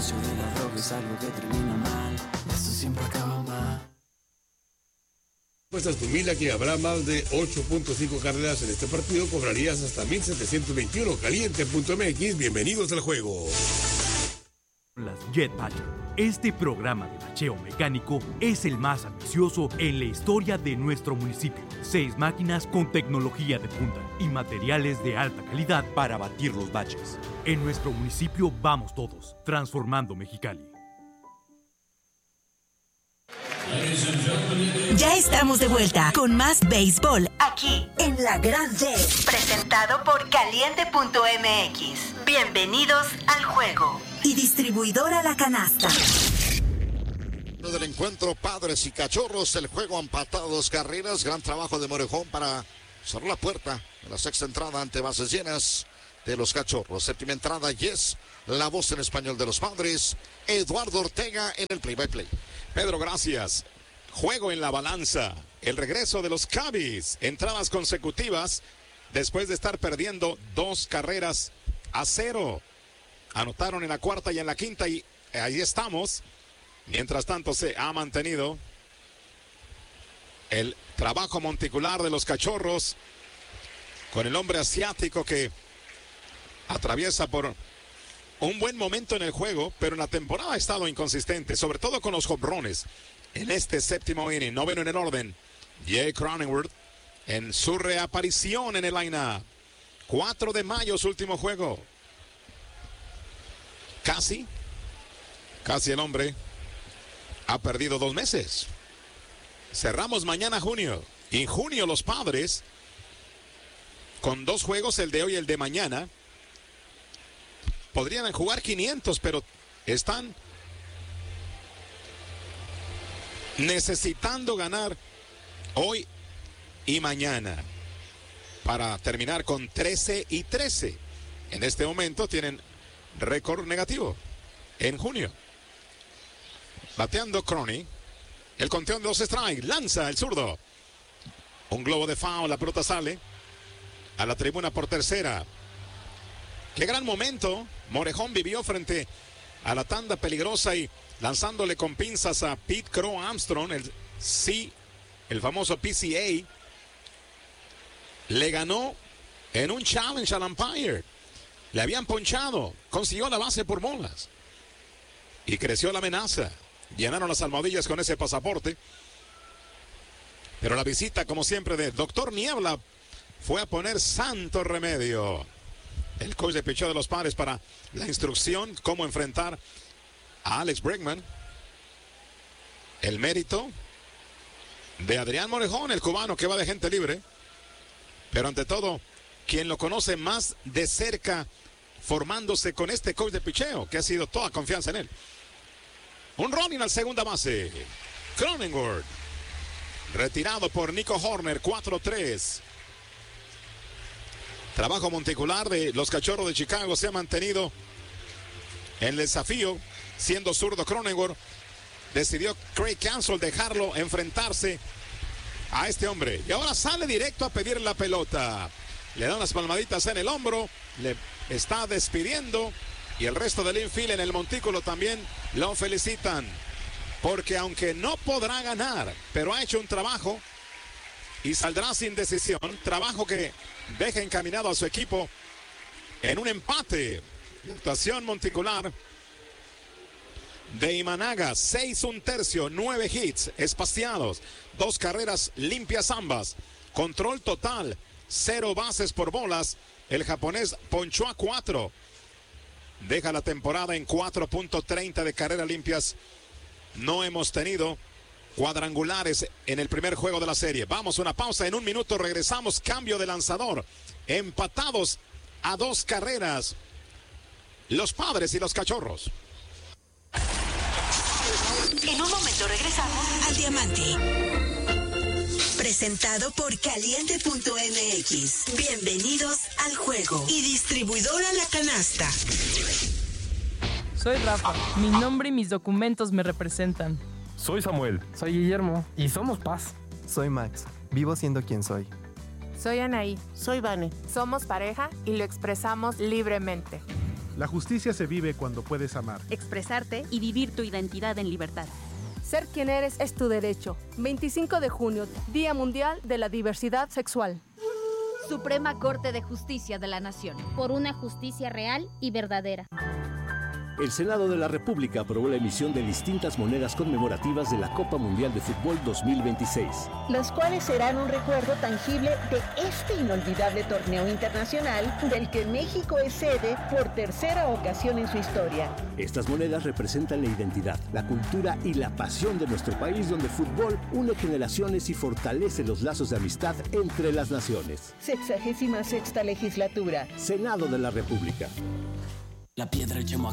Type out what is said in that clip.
negocio de la droga es algo que termina mal. Esto siempre acaba mal. Puestas tu mila que habrá más de 8.5 carreras en este partido, cobrarías hasta 1,721. Caliente.mx, bienvenidos al juego. Las Jet Badger. Este programa de bacheo mecánico es el más ambicioso en la historia de nuestro municipio. 6 máquinas con tecnología de punta y materiales de alta calidad para batir los baches. En nuestro municipio vamos todos, transformando Mexicali. Ya estamos de vuelta con más béisbol aquí en La Gran Jet, presentado por Caliente.mx. Bienvenidos al juego. Y distribuidora La Canasta. Del encuentro Padres y Cachorros, el juego empatado 2 carreras, gran trabajo de Morejón para cerrar la puerta en la sexta entrada ante bases llenas de los Cachorros. Séptima entrada, Yes, la voz en español de los Padres, Eduardo Ortega en el play-by-play. Pedro, gracias. Juego en la balanza. El regreso de los Cubbies. Entradas consecutivas después de estar perdiendo 2-0. Anotaron en la cuarta y en la quinta y ahí estamos. Mientras tanto se ha mantenido el trabajo monticular de los Cachorros con el hombre asiático que atraviesa por un buen momento en el juego, pero en la temporada ha estado inconsistente, sobre todo con los jonrones. En este séptimo inning, noveno en el orden, Jay Cronenworth en su reaparición en el line-up. 4 de mayo, su último juego. Casi el hombre ha perdido 2 meses. Cerramos mañana junio. Y en junio los Padres, con 2 juegos, el de hoy y el de mañana, podrían jugar 500, pero están necesitando ganar hoy y mañana para terminar con 13-13. En este momento tienen récord negativo en junio. Bateando Crony, el conteo de 2 strikes, lanza el zurdo. Un globo de foul, la pelota sale a la tribuna por tercera. Qué gran momento Morejón vivió frente a la tanda peligrosa y lanzándole con pinzas a Pete Crow Armstrong, el famoso PCA. Le ganó en un challenge al umpire. Le habían ponchado, consiguió la base por bolas y creció la amenaza. Llenaron las almohadillas con ese pasaporte, pero la visita, como siempre, de Doctor Niebla fue a poner santo remedio. El coach de picheo de los Padres para la instrucción cómo enfrentar a Alex Bregman. El mérito de Adrián Morejón, el cubano que va de gente libre, pero ante todo quien lo conoce más de cerca, formándose con este coach de picheo, que ha sido toda confianza en él. Un running al segunda base. Cronenworth, retirado por Nico Horner, 4-3. Trabajo monticular de los Cachorros de Chicago se ha mantenido en el desafío, siendo zurdo Cronenworth. Decidió Craig Counsell dejarlo enfrentarse a este hombre. Y ahora sale directo a pedir la pelota. Le dan las palmaditas en el hombro, le está despidiendo y el resto del infield en el montículo también lo felicitan. Porque aunque no podrá ganar, pero ha hecho un trabajo y saldrá sin decisión. Trabajo que deja encaminado a su equipo en un empate. Actuación monticular de Imanaga, 6 1/3, 9 hits espaciados, 2 carreras limpias ambas, control total, 0 bases por bolas. El japonés ponchó a 4, deja la temporada en 4.30 de carreras limpias. No hemos tenido cuadrangulares en el primer juego de la serie. Vamos a una pausa, en un minuto regresamos. Cambio de lanzador, empatados a 2 carreras los Padres y los Cachorros. En un momento regresamos al Diamante. Presentado por Caliente.mx. Bienvenidos al juego. Y distribuidora La Canasta. Soy Rafa. Mi nombre y mis documentos me representan. Soy Samuel. Soy Guillermo. Y somos paz. Soy Max. Vivo siendo quien soy. Soy Anaí. Soy Vane. Somos pareja y lo expresamos libremente. La justicia se vive cuando puedes amar, expresarte y vivir tu identidad en libertad. Ser quien eres es tu derecho. 25 de junio, Día Mundial de la Diversidad Sexual. Suprema Corte de Justicia de la Nación. Por una justicia real y verdadera. El Senado de la República aprobó la emisión de distintas monedas conmemorativas de la Copa Mundial de Fútbol 2026. Las cuales serán un recuerdo tangible de este inolvidable torneo internacional del que México es sede por tercera ocasión en su historia. Estas monedas representan la identidad, la cultura y la pasión de nuestro país, donde el fútbol une generaciones y fortalece los lazos de amistad entre las naciones. 66ª legislatura. Senado de la República. La piedra llama